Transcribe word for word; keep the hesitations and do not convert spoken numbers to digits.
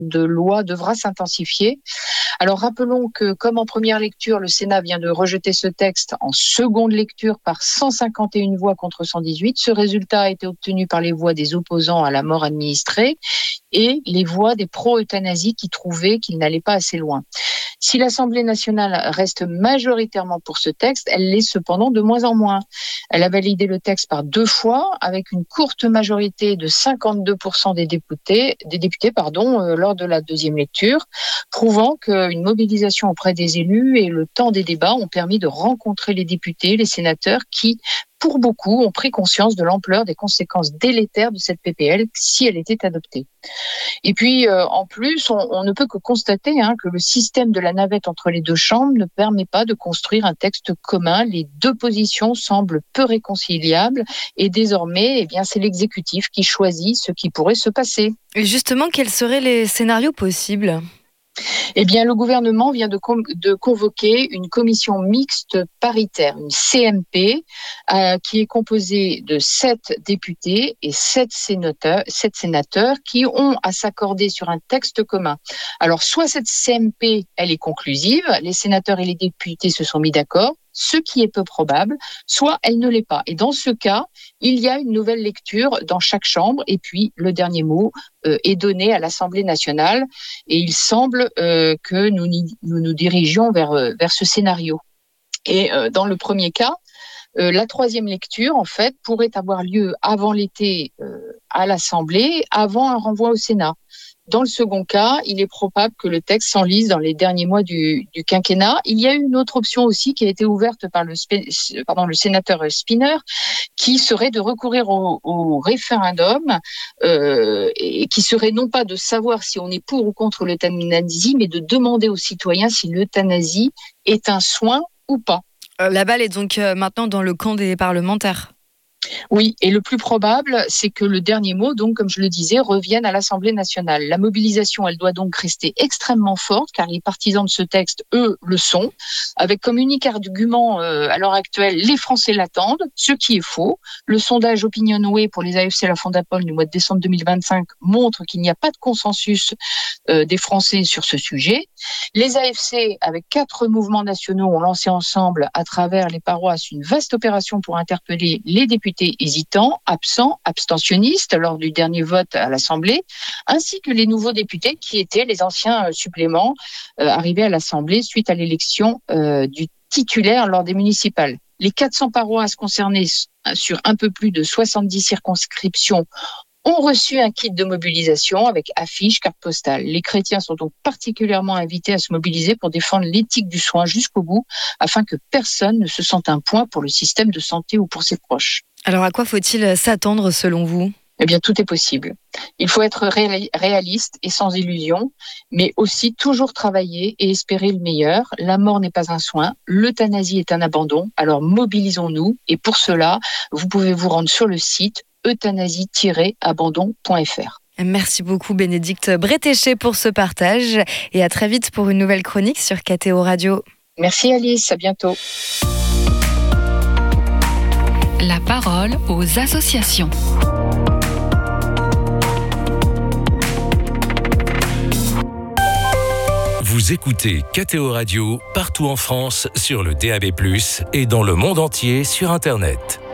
de loi devra s'intensifier. Alors rappelons que, comme en première lecture, le Sénat vient de rejeter ce texte en seconde lecture par cent cinquante et une voix contre cent dix-huit. Ce résultat a été obtenu par les voix des opposants à la mort administrée et les voix des pro-euthanasie qui trouvaient qu'il n'allait pas assez loin. Si l'Assemblée nationale reste majoritairement pour ce texte, elle l'est cependant de moins en moins. Elle a validé le texte par deux fois, avec une courte majorité de cinquante-deux pour cent des députés, des députés pardon, euh, lors de la deuxième lecture, prouvant qu'une mobilisation auprès des élus et le temps des débats ont permis de rencontrer les députés, les sénateurs qui, pour beaucoup, ont pris conscience de l'ampleur des conséquences délétères de cette P P L si elle était adoptée. Et puis, euh, en plus, on, on ne peut que constater hein, que le système de la navette entre les deux chambres ne permet pas de construire un texte commun. Les deux positions semblent peu réconciliables et désormais, eh bien, c'est l'exécutif qui choisit ce qui pourrait se passer. Et justement, quels seraient les scénarios possibles ? Eh bien, le gouvernement vient de, com- de convoquer une commission mixte paritaire, une C M P, euh, qui est composée de sept députés et sept sénateurs, sept sénateurs qui ont à s'accorder sur un texte commun. Alors, soit cette C M P, elle est conclusive, les sénateurs et les députés se sont mis d'accord, ce qui est peu probable, soit elle ne l'est pas. Et dans ce cas, il y a une nouvelle lecture dans chaque chambre et puis le dernier mot euh, est donné à l'Assemblée nationale et il semble euh, que nous, nous nous dirigions vers, euh, vers ce scénario. Et euh, dans le premier cas, euh, la troisième lecture, en fait, pourrait avoir lieu avant l'été euh, à l'Assemblée, avant un renvoi au Sénat. Dans le second cas, il est probable que le texte s'enlise dans les derniers mois du, du quinquennat. Il y a une autre option aussi qui a été ouverte par le, pardon, le sénateur Spinner, qui serait de recourir au, au référendum euh, et qui serait non pas de savoir si on est pour ou contre l'euthanasie, mais de demander aux citoyens si l'euthanasie est un soin ou pas. La balle est donc maintenant dans le camp des parlementaires. Oui, et le plus probable, c'est que le dernier mot, donc, comme je le disais, revienne à l'Assemblée nationale. La mobilisation, elle doit donc rester extrêmement forte, car les partisans de ce texte, eux, le sont, avec comme unique argument euh, à l'heure actuelle, les Français l'attendent, ce qui est faux. Le sondage Opinionway pour les A F C La Fondapol du mois de décembre deux mille vingt-cinq montre qu'il n'y a pas de consensus euh, des Français sur ce sujet. Les A F C, avec quatre mouvements nationaux, ont lancé ensemble, à travers les paroisses, une vaste opération pour interpeller les députés hésitants, absents, abstentionnistes lors du dernier vote à l'Assemblée, ainsi que les nouveaux députés qui étaient les anciens suppléments euh, arrivés à l'Assemblée suite à l'élection euh, du titulaire lors des municipales. Les quatre cents paroisses concernées sur un peu plus de soixante-dix circonscriptions ont reçu un kit de mobilisation avec affiches, cartes postales. Les chrétiens sont donc particulièrement invités à se mobiliser pour défendre l'éthique du soin jusqu'au bout, afin que personne ne se sente un poids pour le système de santé ou pour ses proches. Alors à quoi faut-il s'attendre selon vous ? Eh bien, tout est possible. Il faut être réaliste et sans illusion, mais aussi toujours travailler et espérer le meilleur. La mort n'est pas un soin, l'euthanasie est un abandon, alors mobilisons-nous. Et pour cela, vous pouvez vous rendre sur le site euthanasie tiret abandon point f r. Merci beaucoup Bénédicte Bretéché pour ce partage et à très vite pour une nouvelle chronique sur K T O Radio. Merci Alice, à bientôt. La parole aux associations. Vous écoutez K T O Radio partout en France sur le D A B plus, et dans le monde entier sur Internet.